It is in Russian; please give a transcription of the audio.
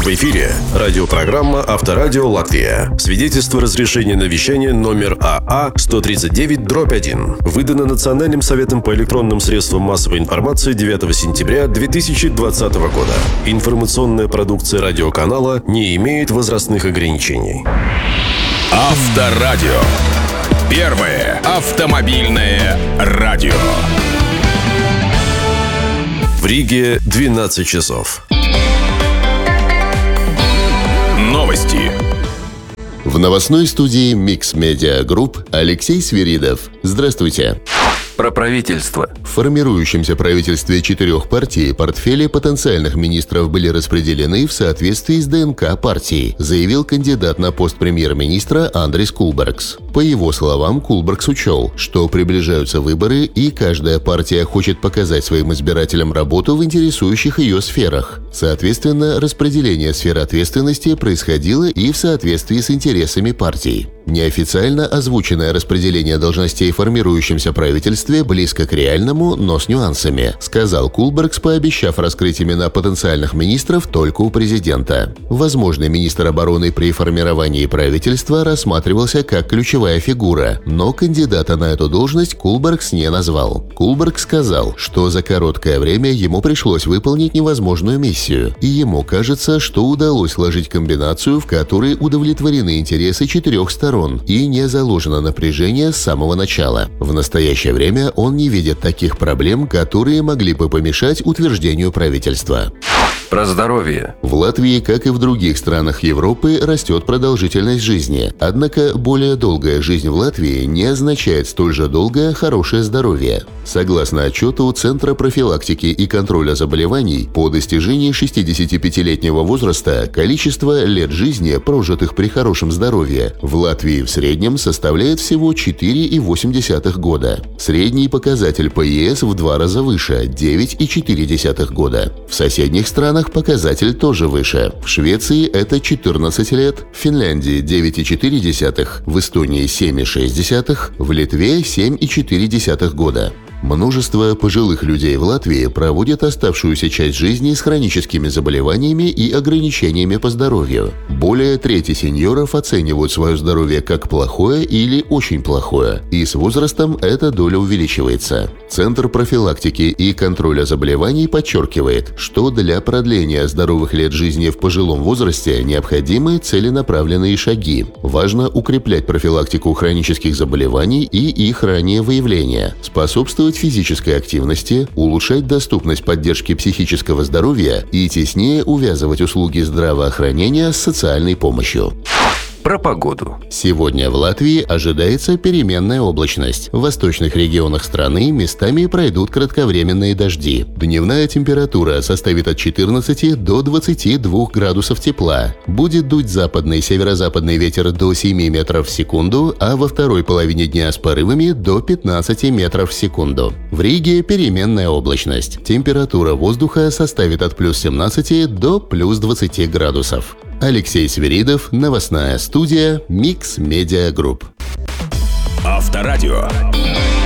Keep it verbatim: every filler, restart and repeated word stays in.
В эфире радиопрограмма «Авторадио Латвия». Свидетельство разрешения на вещание номер А А сто тридцать девять дробь один. Выдано Национальным советом по электронным средствам массовой информации девятого сентября две тысячи двадцатого года. Информационная продукция радиоканала не имеет возрастных ограничений. Авторадио. Первое автомобильное радио. В Риге двенадцать часов. Новости. В новостной студии Mix Media Group Алексей Свиридов. Здравствуйте. Про правительство. В формирующемся правительстве четырех партий портфели потенциальных министров были распределены в соответствии с ДНК партии, заявил кандидат на пост премьер-министра Андрис Кулбергс. По его словам, Кулбергс учел, что приближаются выборы, и каждая партия хочет показать своим избирателям работу в интересующих ее сферах. Соответственно, распределение сфер ответственности происходило и в соответствии с интересами партий. Неофициально озвученное распределение должностей в формирующемся правительстве близко к реальному, но с нюансами, сказал Кулбергс, пообещав раскрыть имена потенциальных министров только у президента. Возможный министр обороны при формировании правительства рассматривался как ключевая фигура, но кандидата на эту должность Кулбергс не назвал. Кулбергс сказал, что за короткое время ему пришлось выполнить невозможную миссию, и ему кажется, что удалось сложить комбинацию, в которой удовлетворены интересы четырех сторон и не заложено напряжение с самого начала. В настоящее время он не видит таких проблем, которые могли бы помешать утверждению правительства. Про здоровье. В Латвии, как и в других странах Европы, растет продолжительность жизни. Однако более долгая жизнь в Латвии не означает столь же долгое хорошее здоровье. Согласно отчету Центра профилактики и контроля заболеваний, по достижении шестидесятипятилетнего возраста количество лет жизни, прожитых при хорошем здоровье, в Латвии в среднем составляет всего четыре целых восемь десятых года. Средний показатель по ЕС в два раза выше – девять целых четыре десятых года. В соседних странах показатель тоже выше. В Швеции это четырнадцать лет, в Финляндии девять целых четыре десятых, в Эстонии семь целых шесть десятых, в Литве семь целых четыре десятых года. Множество пожилых людей в Латвии проводят оставшуюся часть жизни с хроническими заболеваниями и ограничениями по здоровью. Более трети сеньоров оценивают свое здоровье как плохое или очень плохое, и с возрастом эта доля увеличивается. Центр профилактики и контроля заболеваний подчеркивает, что для продления здоровых лет жизни в пожилом возрасте необходимы целенаправленные шаги. Важно укреплять профилактику хронических заболеваний и их раннее выявление, способствовать физической активности, улучшать доступность поддержки психического здоровья и теснее увязывать услуги здравоохранения с социальной помощью. Про погоду. Сегодня в Латвии ожидается переменная облачность. В восточных регионах страны местами пройдут кратковременные дожди. Дневная температура составит от четырнадцати до двадцати двух градусов тепла. Будет дуть западный и северо-западный ветер до семи метров в секунду, а во второй половине дня с порывами до пятнадцати метров в секунду. В Риге переменная облачность. Температура воздуха составит от плюс семнадцати до плюс двадцати градусов. Алексей Свиридов, новостная студия Mix Media Group. Авторадио.